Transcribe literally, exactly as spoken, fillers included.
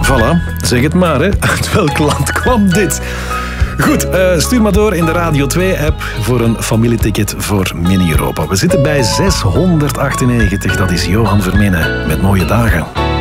Voilà, zeg het maar, hè. Uit welk land kwam dit? Goed, uh, stuur maar door in de Radio twee-app voor een familieticket voor Mini-Europa. We zitten bij zeshonderdachtennegentig, dat is Johan Vermenen met Mooie Dagen.